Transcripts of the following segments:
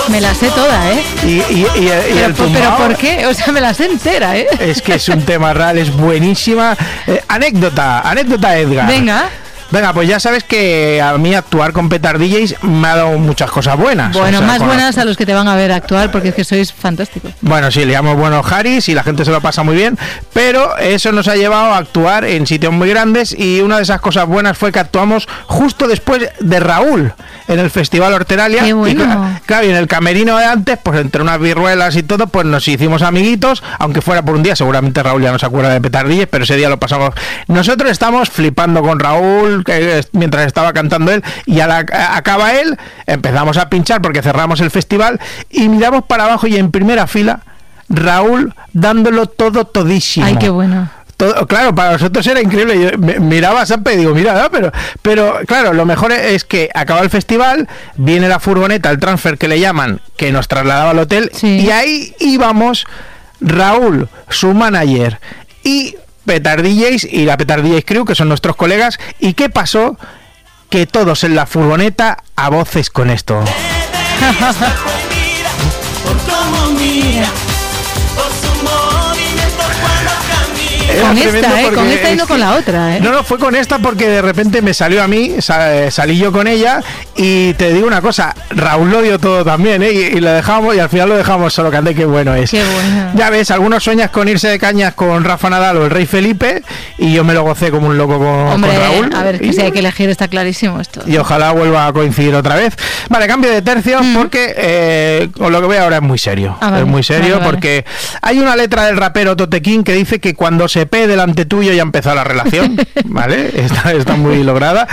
Me la sé toda, ¿eh? Pero ¿por qué? O sea, me la sé entera, ¿eh? Es que es un tema real, es buenísima. Anécdota, Edgar. Venga, pues ya sabes que a mí actuar con Petard DJs me ha dado muchas cosas buenas. Bueno, más buenas a los que te van a ver actuar, porque es que sois fantásticos. Bueno, sí, le llamo buenos Haris y la gente se lo pasa muy bien, pero eso nos ha llevado a actuar en sitios muy grandes y una de esas cosas buenas fue que actuamos justo después de Raúl en el Festival Horteralia. ¡Qué bueno! Y claro, y en el camerino de antes, pues entre unas birruelas y todo, pues nos hicimos amiguitos, aunque fuera por un día, seguramente Raúl ya no se acuerda de Petard DJs, pero ese día lo pasamos. Nosotros estamos flipando con Raúl, que mientras estaba cantando él, y acaba él, empezamos a pinchar porque cerramos el festival y miramos para abajo y en primera fila Raúl dándolo todísimo. ¡Ay, qué bueno! Todo, claro, para nosotros era increíble. Yo miraba a Sampe y digo, mira, ¿no? pero claro, lo mejor es que acaba el festival, viene la furgoneta, el transfer que le llaman, que nos trasladaba al hotel, sí. Y ahí íbamos Raúl, su manager, y Petard DJs y la Petard DJs Crew, que son nuestros colegas. ¿Y qué pasó? Que todos en la furgoneta a voces con esto. Con esta y no con la otra, ¿eh? No, fue con esta porque de repente me salió a mí, salí yo con ella y te digo una cosa, Raúl lo dio todo también, ¿eh? Y lo dejamos y al final lo dejamos solo, que ande, qué bueno es. Qué bueno. Ya ves, algunos sueñas con irse de cañas con Rafa Nadal o el Rey Felipe y yo me lo gocé como un loco con Raúl. A ver, que si hay que elegir está clarísimo esto. Y ojalá vuelva a coincidir otra vez. Vale, cambio de tercio porque con lo que voy ahora es muy serio. Vale, es muy serio porque hay una letra del rapero Tote King que dice que cuando se pe delante tuyo ya ha empezado la relación, ¿vale? Está muy lograda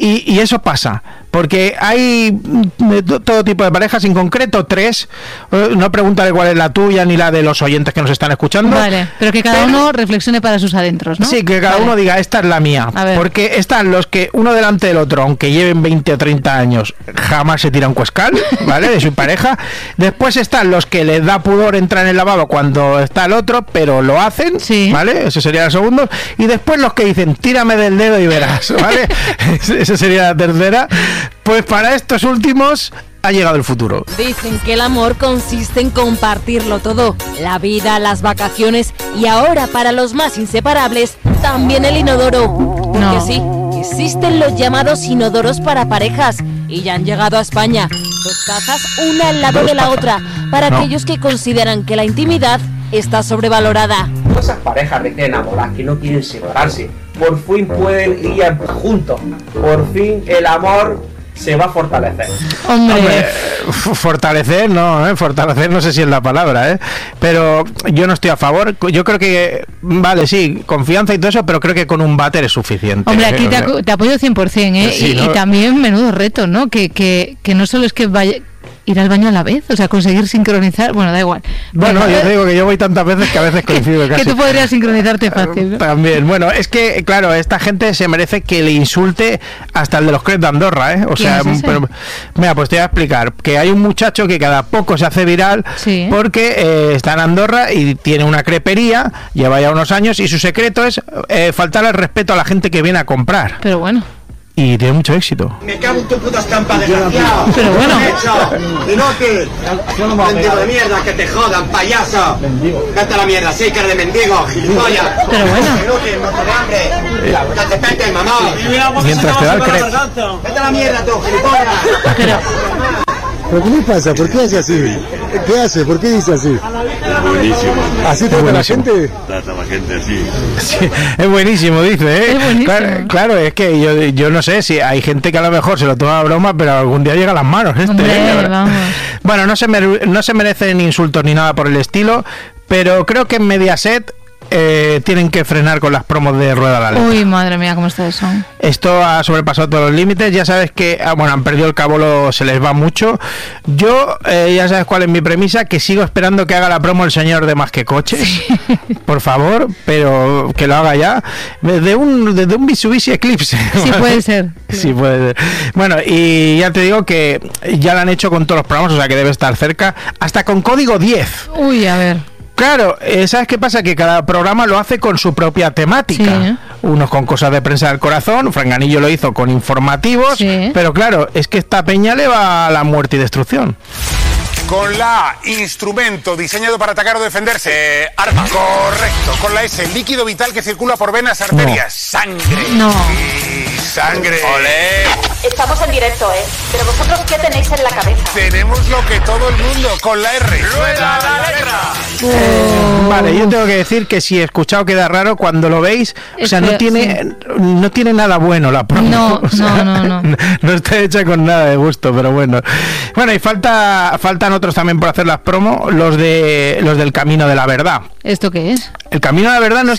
y eso pasa porque hay todo tipo de parejas, en concreto 3. No preguntaré cuál es la tuya ni la de los oyentes que nos están escuchando. Vale, pero que cada uno reflexione para sus adentros, ¿no? Sí, que cada uno diga, esta es la mía. Porque están los que uno delante del otro, aunque lleven 20 o 30 años, jamás se tiran cuescal, ¿vale? De su pareja. Después están los que les da pudor entrar en el lavabo cuando está el otro, pero lo hacen, sí. ¿Vale? Eso sería el segundo. Y después los que dicen, tírame del dedo y verás, ¿vale? Esa sería la tercera. Pues para estos últimos ha llegado el futuro. Dicen que el amor consiste en compartirlo todo, la vida, las vacaciones y ahora para los más inseparables, también el inodoro. Porque sí, existen los llamados inodoros para parejas y ya han llegado a España. 2 tazas, una al lado de la otra, para aquellos que consideran que la intimidad está sobrevalorada. Esas parejas de enamoradas que no quieren separarse, por fin pueden ir juntos, por fin el amor se va a fortalecer. Hombre, fortalecer no sé si es la palabra, pero yo no estoy a favor. Yo creo que, vale, sí, confianza y todo eso, pero creo que con un váter es suficiente. Hombre, aquí te apoyo 100%, sí, ¿no? Y también menudo reto, ¿no? Que no solo es que vaya ir al baño a la vez, o sea, conseguir sincronizar, bueno, da igual. Bueno, yo te digo que yo voy tantas veces que a veces coincido casi. Que tú podrías sincronizarte fácil, ¿no? También, bueno, es que, claro, esta gente se merece que le insulte hasta el de los Crets de Andorra, ¿eh? O sea, pero, mira, pues te voy a explicar, que hay un muchacho que cada poco se hace viral porque está en Andorra y tiene una crepería, lleva ya unos años y su secreto es faltar el respeto a la gente que viene a comprar. Pero bueno. Y tiene mucho éxito. Me cago en tu puta estampa, desgraciado. Pero bueno. Inútil. Mendigo de mierda, que te jodan, payaso. Mendigo. Vete a la mierda, sí, cara de mendigo, gilipollas. Pero bueno. Inútil, moto de hambre. Que te pete, mamá. Mientras te da el crepe. Vete a la mierda, tú, gilipollas. ¿Pero qué le pasa? ¿Por qué hace así? ¿Qué hace? ¿Por qué dice así? Es buenísimo. ¿Así trata la gente? Trata la gente así. Sí, es buenísimo, dice, ¿eh? Es buenísimo. Claro, es que yo no sé si hay gente que a lo mejor se lo toma a broma, pero algún día llega a las manos. Vamos. Bueno, no se merecen insultos ni nada por el estilo, pero creo que en Mediaset tienen que frenar con las promos de Rueda la Letra. Uy, madre mía, cómo está eso. Esto ha sobrepasado todos los límites. Ya sabes que, han perdido el cabo, se les va mucho. Yo, ya sabes cuál es mi premisa, que sigo esperando que haga la promo el señor de Más que Coches. Sí. Por favor, pero que lo haga ya. Desde un Mitsubishi Eclipse. Sí, puede ser. Sí, puede ser. Bueno, y ya te digo que ya lo han hecho con todos los programas, o sea que debe estar cerca. Hasta con código 10. Uy, a ver. Claro, ¿sabes qué pasa? Que cada programa lo hace con su propia temática. Sí. Unos con cosas de prensa del corazón, Franganillo lo hizo con informativos, pero claro, es que esta peña le va a la muerte y destrucción. Con la A, instrumento diseñado para atacar o defenderse. Arma. Correcto. Con la S, líquido vital que circula por venas, arterias. Sangre. No. Y sangre. Olé. Estamos en directo, pero vosotros, ¿qué tenéis en la cabeza? Tenemos lo que todo el mundo, con la R. ¡Rueda la letra! Vale, yo tengo que decir que si he escuchado queda raro cuando lo veis, o sea, no tiene nada bueno la promo. No, o sea, no está hecha con nada de gusto, pero bueno. Bueno, y faltan otros también por hacer las promos, los del Camino de la Verdad. ¿Esto qué es? El Camino de la Verdad no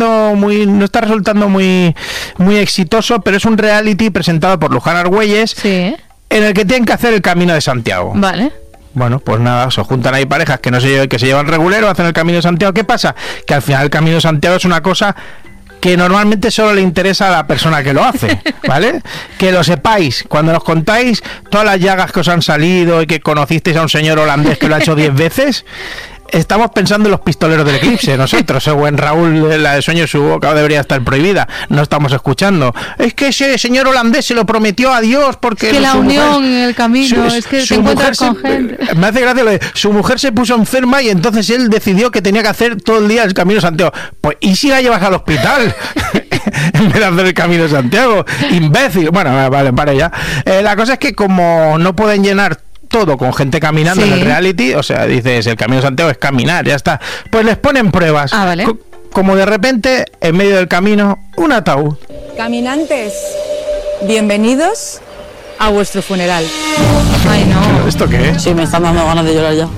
está resultando muy exitoso, pero es un reality presentado por Luján Argüelles, en el que tienen que hacer el Camino de Santiago. Vale. Bueno, pues nada, se juntan ahí parejas que se llevan regulero, hacen el Camino de Santiago. ¿Qué pasa? Que al final el Camino de Santiago es una cosa que normalmente solo le interesa a la persona que lo hace, ¿vale? Que lo sepáis, cuando nos contáis todas las llagas que os han salido y que conocisteis a un señor holandés que lo ha hecho 10 veces... Estamos pensando en los pistoleros del eclipse, nosotros, buen Raúl, la de Sueño en su boca debería estar prohibida, no estamos escuchando. Es que ese señor holandés se lo prometió a Dios porque... Es que la unión en el camino, es que te encuentras con gente. Me hace gracia lo de, su mujer se puso enferma y entonces él decidió que tenía que hacer todo el día el Camino de Santiago. Pues, ¿y si la llevas al hospital? En vez de hacer el Camino de Santiago, imbécil. Bueno, vale, para ya. La cosa es que como no pueden llenar todo con gente caminando en el reality, o sea, dices, el Camino de Santiago es caminar, ya está, pues les ponen pruebas, vale. Como de repente, en medio del camino, un ataúd. Caminantes, bienvenidos a vuestro funeral. Ay, no. ¿Esto qué es? Sí, me están dando ganas de llorar ya.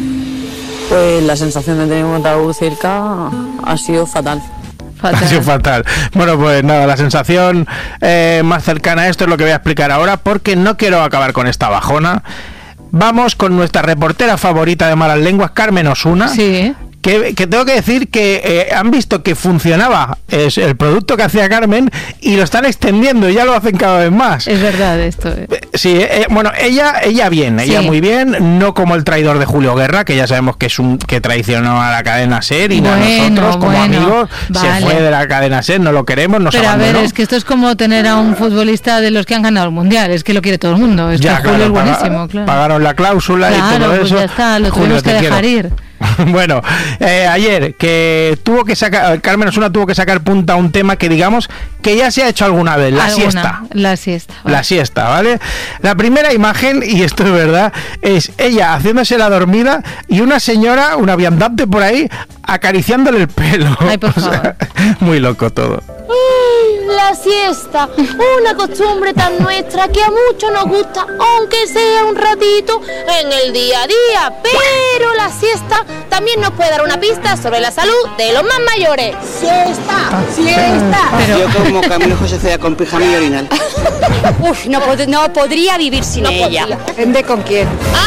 Pues la sensación de tener un ataúd cerca ha sido fatal. Ha sido fatal. Bueno, pues nada, la sensación más cercana a esto es lo que voy a explicar ahora, porque no quiero acabar con esta bajona. Vamos con nuestra reportera favorita de Malas Lenguas, Carmen Osuna. Sí. Que tengo que decir que han visto que funcionaba el producto que hacía Carmen y lo están extendiendo y ya lo hacen cada vez más. Es verdad esto. Sí, bueno, ella bien, ella muy bien, no como el traidor de Julio Guerra, que ya sabemos que que traicionó a la cadena SER y a nosotros como amigos, se fue de la cadena SER, no lo queremos, nos abandonó. A ver, es que esto es como tener a un futbolista de los que han ganado el Mundial, es que lo quiere todo el mundo, es ya, que Julio es buenísimo, claro. Pagaron la cláusula y todo pues eso. Ya está, lo tuvimos que dejar ir. Bueno, ayer que Carmen Osuna tuvo que sacar punta a un tema que digamos que ya se ha hecho alguna vez, la siesta. La siesta. Vale. La siesta, ¿vale? La primera imagen, y esto es verdad, es ella haciéndose la dormida y una señora, una viandante por ahí, acariciándole el pelo. Ay, por favor. Muy loco todo. La siesta, una costumbre tan nuestra que a muchos nos gusta, aunque sea un ratito en el día a día. Pero la siesta también nos puede dar una pista sobre la salud de los más mayores. ¡Siesta! ¡Siesta! Yo como Camilo José Cea con pijama y orinal. Uf, no podría vivir sin ella. ¿Depende con quién?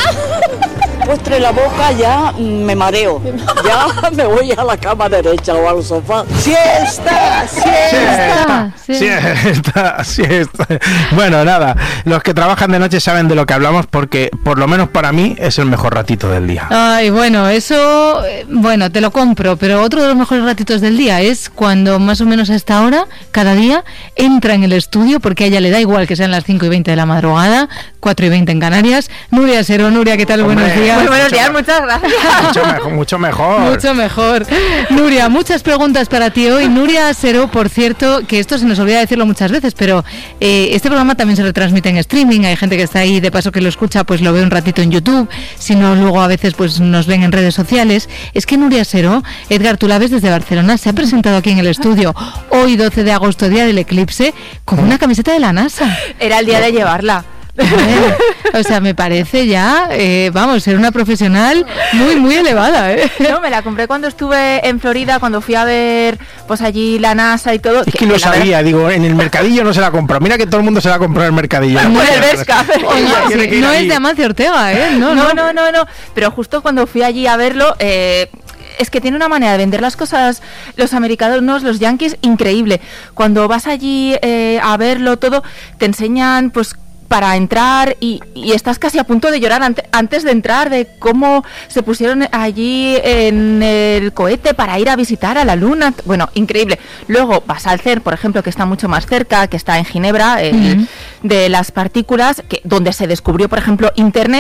Postre la boca ya me mareo. Ya me voy a la cama derecha o al sofá. ¡Siesta! ¡Siesta! Siesta. Bueno, nada, los que trabajan de noche saben de lo que hablamos porque por lo menos para mí es el mejor ratito del día. Ay, bueno, eso, bueno, te lo compro, pero otro de los mejores ratitos del día es cuando más o menos a esta hora, cada día, entra en el estudio, porque a ella le da igual que sean las 5:20 de la madrugada, 4:20 en Canarias. Nuria Sero, Nuria, ¿qué tal? Hombre, buenos días. Muy buenos días, muchas gracias. Mucho mejor. Mucho mejor. Nuria, muchas preguntas para ti hoy. Nuria Sero, por cierto, que esto se nos olvida decirlo muchas veces, pero este programa también se retransmite en streaming. Hay gente que está ahí, de paso que lo escucha, pues lo ve un ratito en YouTube. Si no, luego a veces pues nos ven en redes sociales. Es que Nuria Sero, Edgar, tú la ves desde Barcelona, se ha presentado aquí en el estudio hoy, 12 de agosto, día del eclipse, con una camiseta de la NASA. Era el día de llevarla. O sea, me parece ya, vamos, ser una profesional muy elevada, ¿eh? No, me la compré cuando estuve en Florida, cuando fui a ver, pues allí la NASA y todo. Es que lo sabía, digo, en el mercadillo no se la compró. Mira que todo el mundo se la compró en el mercadillo. No, el Vesca. No es de Amancio Ortega, ¿eh? No. Pero justo cuando fui allí a verlo, es que tiene una manera de vender las cosas los americanos, los yankees, increíble. Cuando vas allí a verlo todo, te enseñan, pues, para entrar y estás casi a punto de llorar antes de entrar, de cómo se pusieron allí en el cohete para ir a visitar a la Luna. Bueno, increíble. Luego vas al CERN, por ejemplo, que está mucho más cerca, que está en Ginebra, de las partículas, donde se descubrió, por ejemplo, Internet.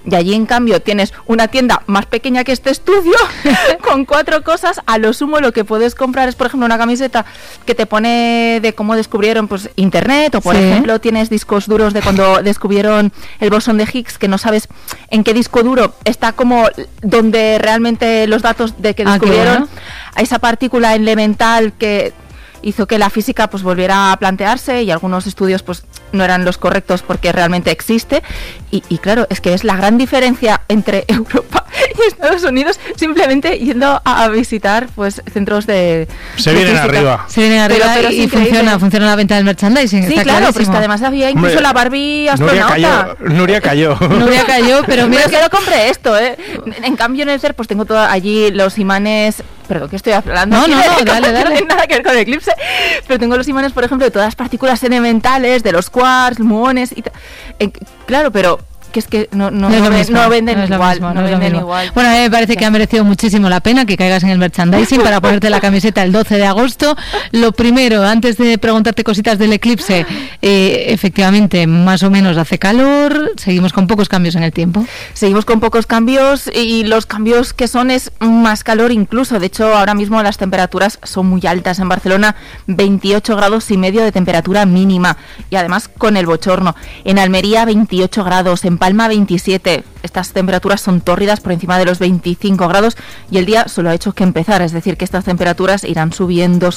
Y allí, en cambio, tienes una tienda más pequeña que este estudio, con 4 cosas. A lo sumo, lo que puedes comprar es, por ejemplo, una camiseta que te pone de cómo descubrieron pues Internet, o por ejemplo, tienes discos duros de cuando descubrieron el bosón de Higgs, que no sabes en qué disco duro está como donde realmente los datos de que descubrieron a esa partícula elemental que hizo que la física pues volviera a plantearse, y algunos estudios pues no eran los correctos porque realmente existe, y claro, es que es la gran diferencia entre Europa y Estados Unidos, simplemente yendo a visitar pues centros de vienen arriba. Se vienen arriba, pero y funciona la venta del merchandising. Sí, está claro, clarísimo. pero es que además había incluso la Barbie astronauta. Nuria cayó, pero mira que no compré esto, En cambio en el CER pues tengo allí los imanes. Perdón, que estoy hablando. No, dale. No tiene nada que ver con el eclipse. Pero tengo los imanes, por ejemplo, de todas las partículas elementales, de los quarks, muones y claro, pero que es que no venden igual. Bueno, a mí me parece que ha merecido muchísimo la pena que caigas en el merchandising para ponerte la camiseta el 12 de agosto. Lo primero, antes de preguntarte cositas del eclipse, efectivamente, más o menos hace calor, seguimos con pocos cambios en el tiempo. Seguimos con pocos cambios, y los cambios que son es más calor incluso. De hecho, ahora mismo las temperaturas son muy altas. En Barcelona, 28 grados y medio de temperatura mínima, y además con el bochorno. En Almería, 28 grados, en Palma 27. Estas temperaturas son tórridas, por encima de los 25 grados, y el día solo ha hecho que empezar, es decir, que estas temperaturas irán subiendo.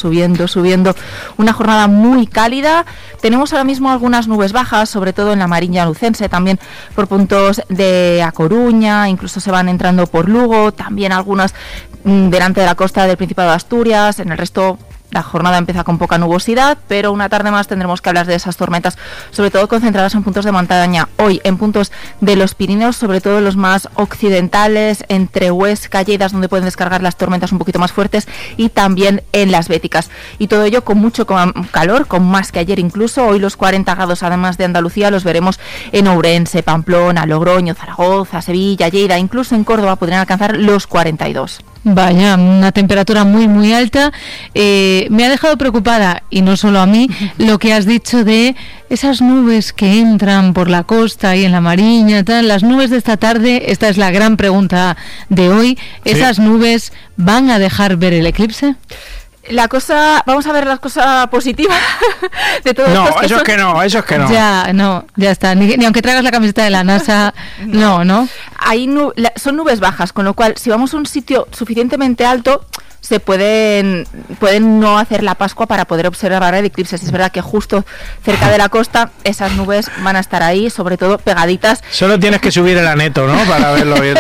Una jornada muy cálida. Tenemos ahora mismo algunas nubes bajas, sobre todo en la Mariña Lucense, también por puntos de A Coruña, incluso se van entrando por Lugo, también algunas delante de la costa del Principado de Asturias. En el resto la jornada empieza con poca nubosidad, pero una tarde más tendremos que hablar de esas tormentas, sobre todo concentradas en puntos de montaña. Hoy en puntos de los Pirineos, sobre todo los más occidentales, entre Huesca, Lleida, donde pueden descargar las tormentas un poquito más fuertes, y también en las Béticas. Y todo ello con mucho calor, con más que ayer incluso. Hoy los 40 grados, además de Andalucía, los veremos en Ourense, Pamplona, Logroño, Zaragoza, Sevilla, Lleida, incluso en Córdoba podrían alcanzar los 42. Vaya, una temperatura muy muy alta. Me ha dejado preocupada, y no solo a mí, lo que has dicho de esas nubes que entran por la costa y en la Mariña, tal. Las nubes de esta tarde, esta es la gran pregunta de hoy. ¿Esas nubes van a dejar ver el eclipse? Vamos a ver la cosa positiva de todo esto. No, eso es que no. Ya está. Ni aunque traigas la camiseta de la NASA, no. Son nubes bajas, con lo cual, si vamos a un sitio suficientemente alto, se pueden no hacer la Pascua para poder observar el eclipse. Es verdad que justo cerca de la costa esas nubes van a estar ahí, sobre todo pegaditas. Solo tienes que subir el aneto, ¿no? Para verlo bien.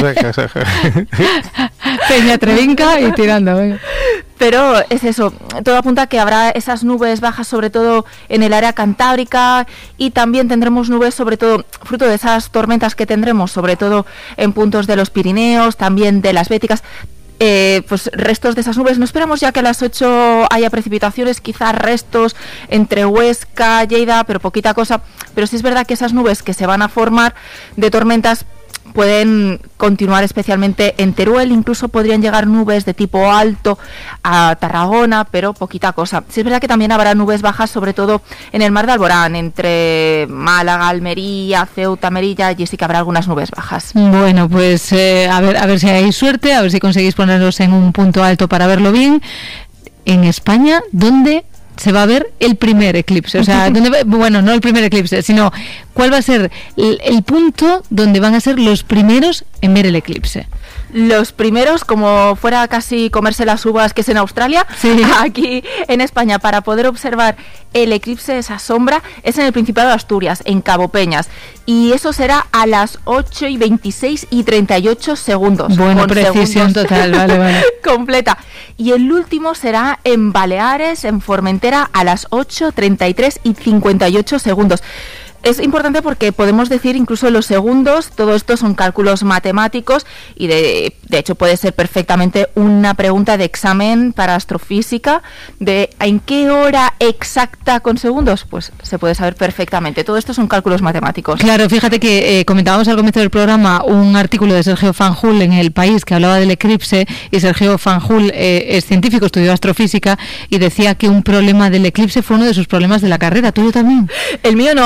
Peña Trevinca y tirando, venga. Pero es eso, todo apunta a que habrá esas nubes bajas, sobre todo en el área cantábrica, y también tendremos nubes, sobre todo fruto de esas tormentas que tendremos, sobre todo en puntos de los Pirineos, también de las Béticas. Pues restos de esas nubes. No esperamos ya que a las 8 haya precipitaciones, quizás restos entre Huesca, Lleida, pero poquita cosa. Pero sí es verdad que esas nubes que se van a formar de tormentas pueden continuar, especialmente en Teruel. Incluso podrían llegar nubes de tipo alto a Tarragona, pero poquita cosa. Sí es verdad que también habrá nubes bajas, sobre todo en el mar de Alborán, entre Málaga, Almería, Ceuta, Melilla. Allí sí que habrá algunas nubes bajas. Bueno, pues a ver si hay suerte, a ver si conseguís ponerlos en un punto alto para verlo bien. En España, ¿dónde se va a ver el primer eclipse? O sea, bueno, no el primer eclipse, sino ¿cuál va a ser el punto donde van a ser los primeros en ver el eclipse? Los primeros, como fuera casi comerse las uvas, que es en Australia, sí. Aquí en España, para poder observar el eclipse, esa sombra, es en el Principado de Asturias, en Cabo Peñas, y eso será a las 8:26:38 segundos. Bueno, precisión total, vale. Completa. Y el último será en Baleares, en Formentera, a las 8:33:58 segundos. Es importante porque podemos decir incluso los segundos, todo esto son cálculos matemáticos, y de hecho puede ser perfectamente una pregunta de examen para astrofísica de ¿en qué hora exacta con segundos? Pues se puede saber perfectamente. Todo esto son cálculos matemáticos. Claro, fíjate que comentábamos al comienzo del programa un artículo de Sergio Fanjul en El País que hablaba del eclipse, y Sergio Fanjul es científico, estudió astrofísica, y decía que un problema del eclipse fue uno de sus problemas de la carrera. ¿Tuyo también? El mío no.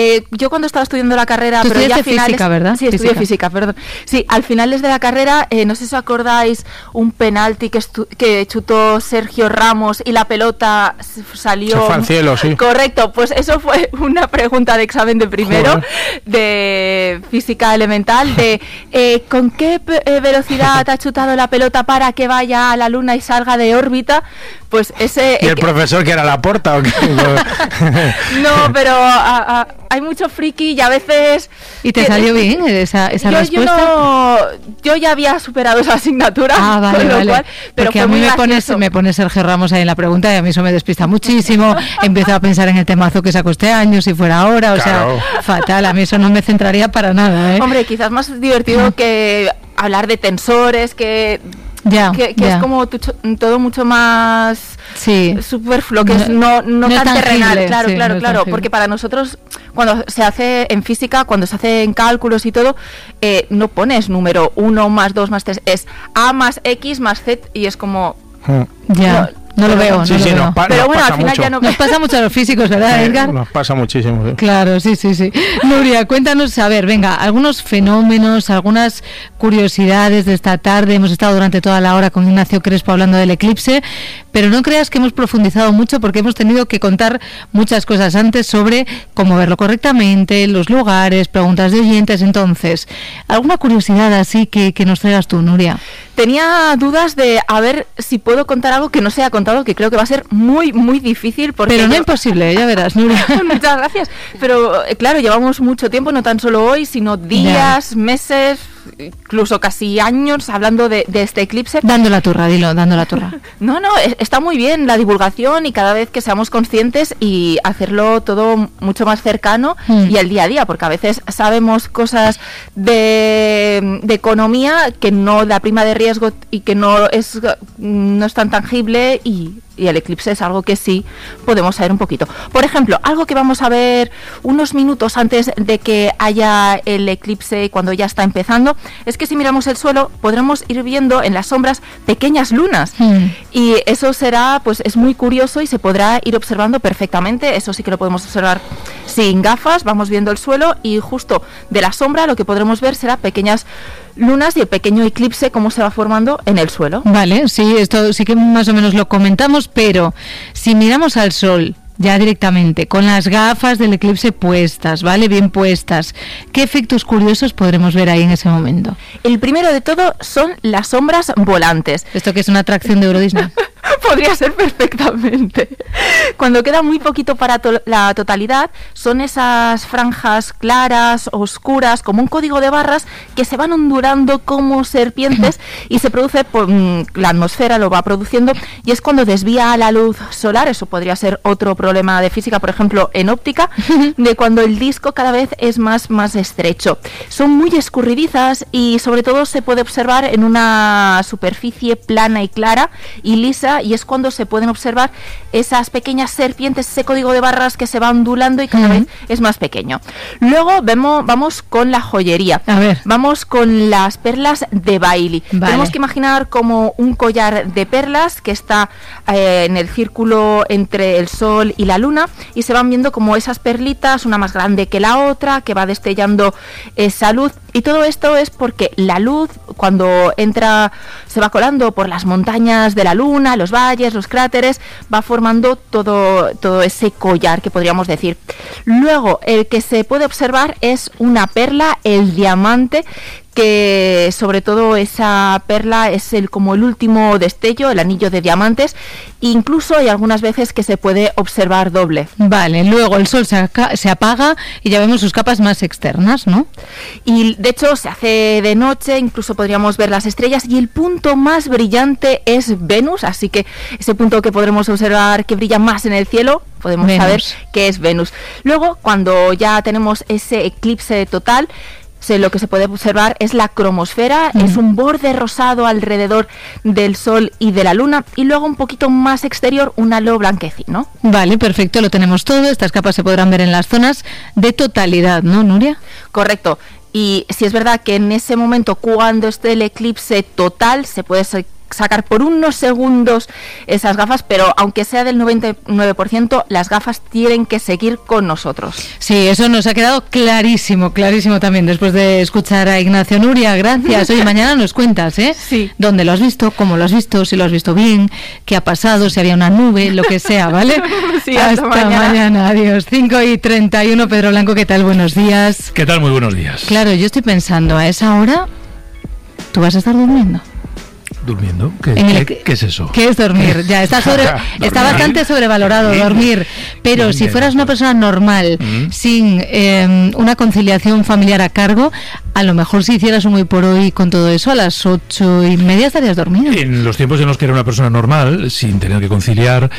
yo cuando estaba estudiando la carrera, pero ya física, ¿verdad? Sí, estudié física, perdón. Sí, al finales de la carrera, no sé si os acordáis, un penalti que chutó Sergio Ramos y la pelota salió... Se fue al cielo, sí. Correcto, pues eso fue una pregunta de examen de primero, de física elemental, de ¿con qué velocidad ha chutado la pelota para que vaya a la luna y salga de órbita? Pues ese... ¿Y el profesor que era Laporta o qué? No, pero hay mucho friki y a veces... ¿Y te salió bien esa respuesta? Yo ya había superado esa asignatura. Vale. Cual, pero porque a mí me pone Sergio Ramos ahí en la pregunta y a mí eso me despista muchísimo. Empiezo a pensar en el temazo que sacó este año, si fuera ahora, claro. sea, fatal. A mí eso no me centraría para nada, ¿eh? Hombre, quizás más divertido que hablar de tensores, que es como todo mucho más superfluo, que es no tan terrenal, claro, porque para nosotros cuando se hace en física, cuando se hace en cálculos y todo, no pones número 1 más 2 más 3, es A más X más Z y es como... No lo veo, pero bueno, al final ya no... Nos pasa mucho a los físicos, ¿verdad, Edgar? Nos pasa muchísimo. Sí. Claro, sí. Nuria, cuéntanos, a ver, venga, algunos fenómenos, algunas curiosidades de esta tarde. Hemos estado durante toda la hora con Ignacio Crespo hablando del eclipse, pero no creas que hemos profundizado mucho porque hemos tenido que contar muchas cosas antes sobre cómo verlo correctamente, los lugares, preguntas de oyentes. Entonces, ¿alguna curiosidad así que nos traigas tú, Nuria? Tenía dudas de a ver si puedo contar algo que no se haya contado, que creo que va a ser muy, muy difícil. Pero no es imposible, ya verás, Nuria. Muchas gracias. Pero claro, llevamos mucho tiempo, no tan solo hoy, sino días, meses, incluso casi años hablando de este eclipse. Dando la turra. No, está muy bien la divulgación y cada vez que seamos conscientes y hacerlo todo mucho más cercano y al día a día, porque a veces sabemos cosas de economía que no, la prima de riesgo y que no es tan tangible y el eclipse es algo que sí podemos saber un poquito. Por ejemplo, algo que vamos a ver unos minutos antes de que haya el eclipse, cuando ya está empezando, es que si miramos el suelo podremos ir viendo en las sombras pequeñas lunas y eso será, pues es muy curioso y se podrá ir observando perfectamente. Eso sí que lo podemos observar sin gafas, vamos viendo el suelo y justo de la sombra lo que podremos ver será pequeñas lunas y el pequeño eclipse cómo se va formando en el suelo. Vale, sí, esto sí que más o menos lo comentamos, pero si miramos al sol ya directamente, con las gafas del eclipse puestas, ¿vale? Bien puestas, ¿qué efectos curiosos podremos ver ahí en ese momento? El primero de todo son las sombras volantes. ¿Esto que es una atracción de Euro Disney? Podría ser perfectamente. Cuando queda muy poquito para la totalidad, son esas franjas claras, oscuras, como un código de barras que se van ondulando como serpientes y se produce, la atmósfera lo va produciendo y es cuando desvía la luz solar. Eso podría ser otro problema de física, por ejemplo, en óptica, de cuando el disco cada vez es más estrecho. Son muy escurridizas y sobre todo se puede observar en una superficie plana y clara y lisa, y es cuando se pueden observar esas pequeñas serpientes, ese código de barras que se va ondulando y cada vez es más pequeño. Luego vamos con la joyería. A ver. Vamos con las perlas de Bailey. Vale. Tenemos que imaginar como un collar de perlas que está en el círculo entre el sol y la luna y se van viendo como esas perlitas, una más grande que la otra, que va destellando esa luz. Y todo esto es porque la luz, cuando entra, se va colando por las montañas de la luna, los valles, los cráteres, va formando todo ese collar que podríamos decir. Luego, el que se puede observar es una perla, el diamante, que sobre todo esa perla es como el último destello, el anillo de diamantes. Incluso hay algunas veces que se puede observar doble. Vale, luego el sol se apaga y ya vemos sus capas más externas, ¿no? Y de hecho se hace de noche, incluso podríamos ver las estrellas y el punto más brillante es Venus, así que ese punto que podremos observar que brilla más en el cielo, podemos saber que es Venus. Luego, cuando ya tenemos ese eclipse total, lo que se puede observar es la cromosfera, es un borde rosado alrededor del Sol y de la Luna, y luego un poquito más exterior un halo blanquecino. Vale, perfecto, lo tenemos todo. Estas capas se podrán ver en las zonas de totalidad, ¿no, Nuria? Correcto. Y si es verdad que en ese momento, cuando esté el eclipse total, se puede sacar por unos segundos esas gafas, pero aunque sea del 99%, las gafas tienen que seguir con nosotros. Sí, eso nos ha quedado clarísimo también después de escuchar a Ignacio. Nuria, gracias. Oye, mañana nos cuentas, ¿eh? Sí. ¿Dónde lo has visto? ¿Cómo lo has visto? Si lo has visto bien, qué ha pasado, si había una nube, lo que sea, ¿vale? Sí, hasta mañana. Adiós. 5:31, Pedro Blanco, ¿qué tal? Buenos días. ¿Qué tal? Muy buenos días. Claro, yo estoy pensando, a esa hora, ¿tú vas a estar durmiendo? ¿Durmiendo? ¿Qué es eso? ¿Qué es dormir? Ya, está bastante sobrevalorado dormir, pero si fueras una persona normal, sin una conciliación familiar a cargo, a lo mejor si hicieras un hoy por hoy con todo eso, a las 8:30 estarías dormido. En los tiempos en los que era una persona normal, sin tener que conciliar,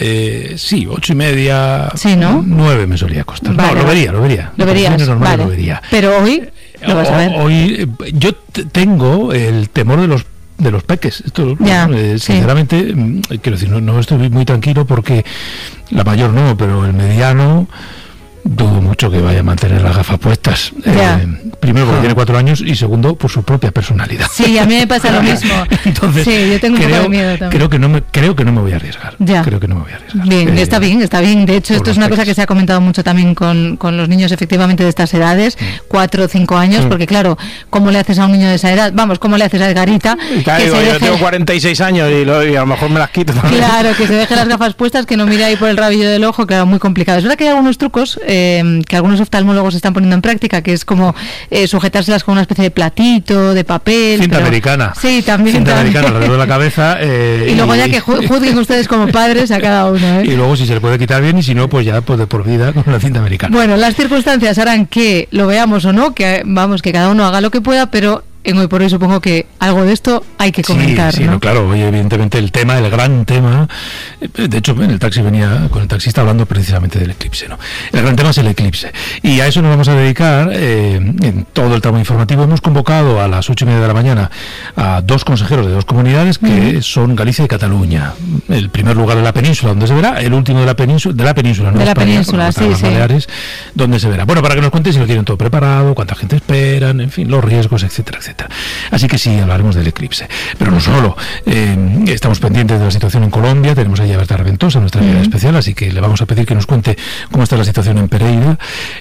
sí, 8:30, sí, ¿no? 9 me solía costar. Vale, no, lo vería. Lo verías, normal, vale. Lo vería. Pero hoy lo vas a ver. Hoy yo tengo el temor de los peques. Esto, sinceramente, quiero decir, no estoy muy tranquilo porque la mayor no, pero el mediano dudo mucho que vaya a mantener las gafas puestas. Primero porque tiene 4 años y segundo por su propia personalidad. Sí, a mí me pasa lo mismo. Entonces, sí, yo tengo un poco de miedo también. Creo que no me voy a arriesgar. Creo que no me voy a arriesgar. Bien, está bien. De hecho, esto es una cosa que se ha comentado mucho también con los niños efectivamente de estas edades, 4 o 5 años, porque claro, ¿cómo le haces a un niño de esa edad? Vamos, ¿cómo le haces a Edgarita? Claro, yo tengo 46 años y a lo mejor me las quito también. Claro, que se deje las gafas puestas, que no mire ahí por el rabillo del ojo, claro, muy complicado. Es verdad que hay algunos trucos que algunos oftalmólogos están poniendo en práctica, que es como sujetárselas con una especie de platito, de papel. Cinta americana. Sí, también. Cinta americana alrededor de la cabeza. Y luego ya que juzguen ustedes como padres a cada uno. Y luego si se le puede quitar bien y si no, pues ya pues de por vida con la cinta americana. Bueno, las circunstancias harán que lo veamos o no, que cada uno haga lo que pueda, pero en Hoy por Hoy supongo que algo de esto hay que comentar. Sí, ¿no? Claro, oye, evidentemente el gran tema, de hecho en el taxi venía con el taxista hablando precisamente del eclipse, ¿no? El gran tema es el eclipse y a eso nos vamos a dedicar en todo el tramo informativo. Hemos convocado a las 8:30 de la mañana a 2 consejeros de 2 comunidades que son Galicia y Cataluña, el primer lugar de la península donde se verá, el último de la península, ¿no? De la península, sí, las Baleares, donde se verá. Bueno, para que nos cuenten si lo tienen todo preparado, cuánta gente esperan, en fin, los riesgos, etcétera, etcétera. Así que sí, hablaremos del eclipse. Pero no solo. Estamos pendientes de la situación en Colombia. Tenemos ahí a Berta Raventosa, nuestra enviada especial, así que le vamos a pedir que nos cuente cómo está la situación en Pereira.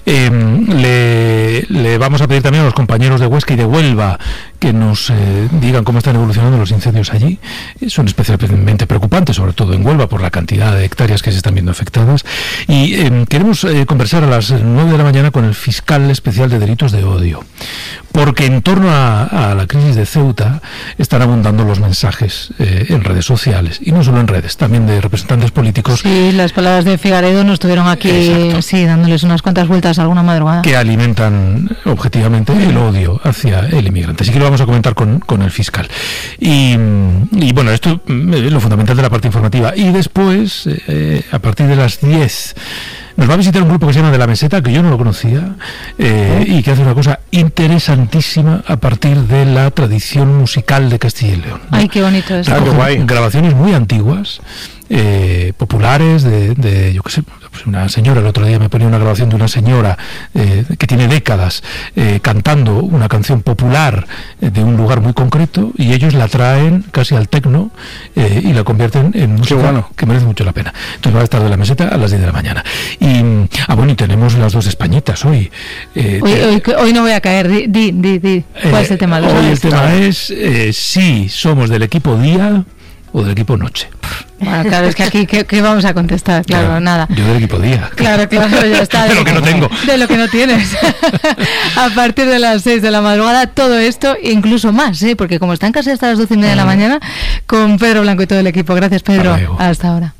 Le vamos a pedir también a los compañeros de Huesca y de Huelva que nos digan cómo están evolucionando los incendios allí. Son especialmente preocupantes, sobre todo en Huelva, por la cantidad de hectáreas que se están viendo afectadas. Y queremos conversar a las 9 de la mañana con el fiscal especial de delitos de odio, porque en torno a la crisis de Ceuta están abundando los mensajes en redes sociales, y no solo en redes, también de representantes políticos. Sí, las palabras de Figaredo nos tuvieron aquí, sí, dándoles unas cuantas vueltas alguna madrugada. Que alimentan objetivamente el odio hacia el inmigrante. Así que lo vamos a comentar con el fiscal. Y bueno, esto es lo fundamental de la parte informativa. Y después, a partir de las 10, nos va a visitar un grupo que se llama De la Meseta, que yo no lo conocía, y que hace una cosa interesantísima a partir de la tradición musical de Castilla y León, ¿no? Ay, qué bonito es. Grabaciones muy antiguas, populares de yo qué sé, pues una señora, el otro día me ponía una grabación de una señora que tiene décadas cantando una canción popular de un lugar muy concreto, y ellos la traen casi al tecno y la convierten en música que merece mucho la pena. Entonces va a estar De la Meseta a las 10 de la mañana. Y bueno, y tenemos las 2 Españitas hoy. Hoy no voy a caer. Di. ¿Cuál es el tema? Hoy el tema es si somos del equipo día o del equipo noche. Bueno, claro, es que aquí, ¿qué vamos a contestar? Claro, nada. Yo del equipo día. Claro, ya está. De lo que no tengo. De lo que no tienes. A partir de las 6 de la madrugada, todo esto, incluso más, porque como está en casa hasta las 12:30 de la mañana, con Pedro Blanco y todo el equipo. Gracias, Pedro. Hasta ahora.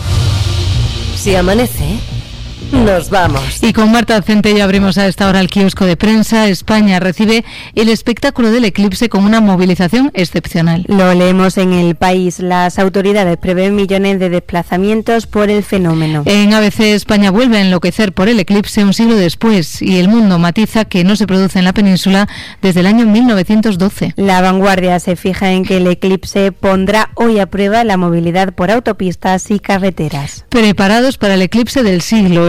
Si amanece, nos vamos. Y con Marta Centello abrimos a esta hora el kiosco de prensa. España recibe el espectáculo del eclipse con una movilización excepcional. Lo leemos en El País. Las autoridades prevén millones de desplazamientos por el fenómeno. En ABC, España vuelve a enloquecer por el eclipse un siglo después, y El Mundo matiza que no se produce en la península desde el año 1912. La Vanguardia se fija en que el eclipse pondrá hoy a prueba la movilidad por autopistas y carreteras. Preparados para el eclipse del siglo.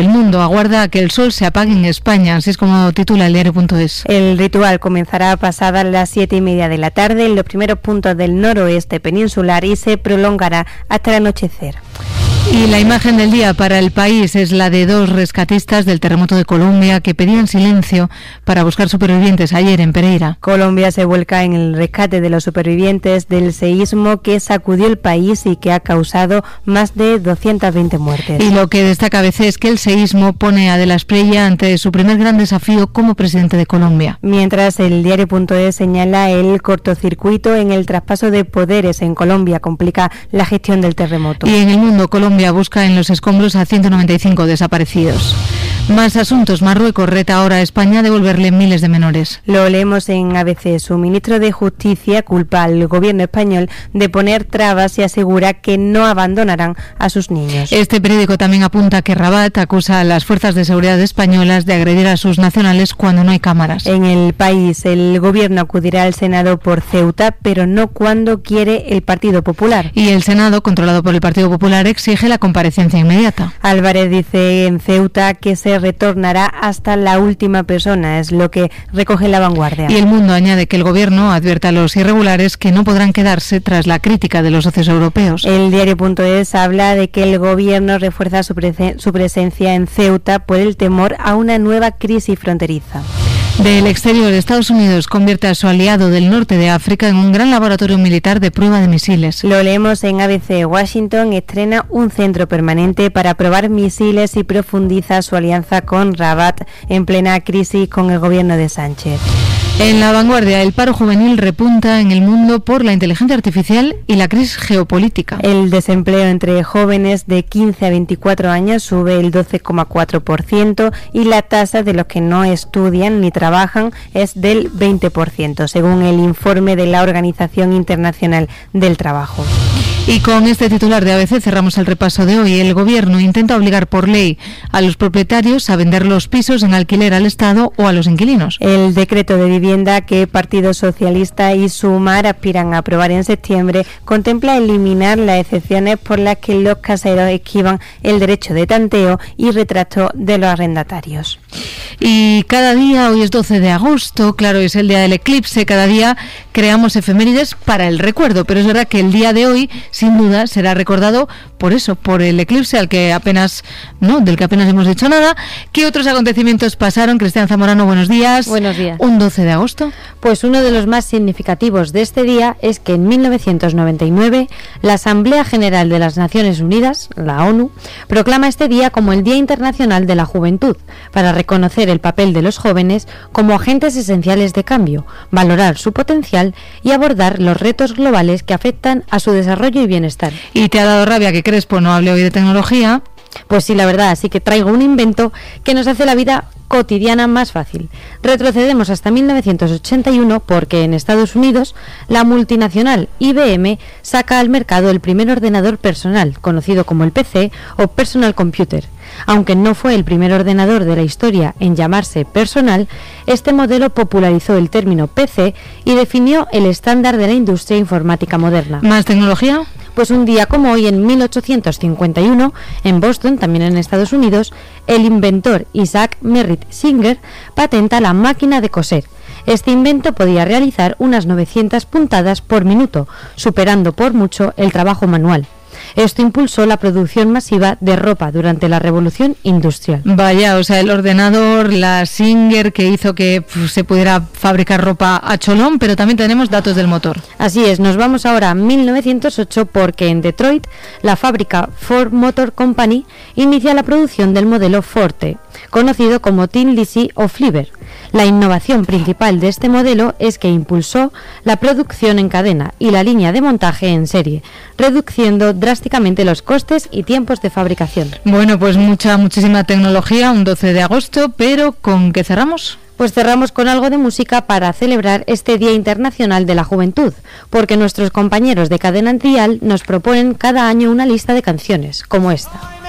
El mundo aguarda a que el sol se apague en España, así es como titula el diario.es. El ritual comenzará pasadas las 7:30 de la tarde en los primeros puntos del noroeste peninsular y se prolongará hasta el anochecer. Y la imagen del día para El País es la de 2 rescatistas del terremoto de Colombia que pedían silencio para buscar supervivientes ayer en Pereira. Colombia se vuelca en el rescate de los supervivientes del seísmo que sacudió el país y que ha causado más de 220 muertes. Y lo que destaca a veces es que el seísmo pone a De la Espriella ante su primer gran desafío como presidente de Colombia. Mientras el diario.es señala el cortocircuito en el traspaso de poderes en Colombia, complica la gestión del terremoto. Y en el mundo, Colombia busca en los escombros a 195 desaparecidos. Más asuntos. Marruecos reta ahora a España a devolverle miles de menores. Lo leemos en ABC. Su ministro de Justicia culpa al gobierno español de poner trabas y asegura que no abandonarán a sus niños. Este periódico también apunta que Rabat acusa a las fuerzas de seguridad españolas de agredir a sus nacionales cuando no hay cámaras. En El País, el gobierno acudirá al Senado por Ceuta, pero no cuando quiere el Partido Popular. Y el Senado, controlado por el Partido Popular, exige la comparecencia inmediata. Álvarez dice en Ceuta que se retornará hasta la última persona, es lo que recoge La Vanguardia. Y El Mundo añade que el gobierno advierte a los irregulares que no podrán quedarse tras la crítica de los socios europeos. El diario.es habla de que el gobierno refuerza su presencia en Ceuta por el temor a una nueva crisis fronteriza. Del exterior, Estados Unidos convierte a su aliado del norte de África en un gran laboratorio militar de prueba de misiles. Lo leemos en ABC. Washington estrena un centro permanente para probar misiles y profundiza su alianza con Rabat en plena crisis con el gobierno de Sánchez. En La Vanguardia, el paro juvenil repunta en el mundo por la inteligencia artificial y la crisis geopolítica. El desempleo entre jóvenes de 15 a 24 años sube el 12,4% y la tasa de los que no estudian ni trabajan es del 20%, según el informe de la Organización Internacional del Trabajo. Y con este titular de ABC cerramos el repaso de hoy. El gobierno intenta obligar por ley a los propietarios a vender los pisos en alquiler al Estado o a los inquilinos. El decreto de vivienda que Partido Socialista y Sumar aspiran a aprobar en septiembre contempla eliminar las excepciones por las que los caseros esquivan el derecho de tanteo y retrato de los arrendatarios. Y cada día, hoy es 12 de agosto, claro, es el día del eclipse, cada día creamos efemérides para el recuerdo, pero es verdad que el día de hoy, sin duda, será recordado por eso, por el eclipse del que apenas hemos dicho nada. ¿Qué otros acontecimientos pasaron? Cristian Zamorano, buenos días. Buenos días. Un 12 de agosto. Pues uno de los más significativos de este día es que en 1999 la Asamblea General de las Naciones Unidas, la ONU, proclama este día como el Día Internacional de la Juventud, para reconocer el papel de los jóvenes como agentes esenciales de cambio, valorar su potencial y abordar los retos globales que afectan a su desarrollo y bienestar. ¿Y te ha dado rabia que Crespo no hable hoy de tecnología? Pues sí, la verdad, así que traigo un invento que nos hace la vida cotidiana más fácil. Retrocedemos hasta 1981 porque en Estados Unidos la multinacional IBM saca al mercado el primer ordenador personal, conocido como el PC o Personal Computer. Aunque no fue el primer ordenador de la historia en llamarse personal, este modelo popularizó el término PC y definió el estándar de la industria informática moderna. ¿Más tecnología? Pues un día como hoy, en 1851, en Boston, también en Estados Unidos, el inventor Isaac Merritt Singer patenta la máquina de coser. Este invento podía realizar unas 900 puntadas por minuto, superando por mucho el trabajo manual. Esto impulsó la producción masiva de ropa durante la Revolución Industrial. Vaya, o sea, el ordenador, la Singer, que hizo que se pudiera fabricar ropa a cholón, pero también tenemos datos del motor. Así es, nos vamos ahora a 1908 porque en Detroit la fábrica Ford Motor Company inicia la producción del modelo Forte, conocido como Tin Lizzy o Flivver. La innovación principal de este modelo es que impulsó la producción en cadena y la línea de montaje en serie, reduciendo drásticamente los costes y tiempos de fabricación. Bueno, pues muchísima tecnología, un 12 de agosto, pero ¿con qué cerramos? Pues cerramos con algo de música para celebrar este Día Internacional de la Juventud, porque nuestros compañeros de Cadena Trial nos proponen cada año una lista de canciones, como esta.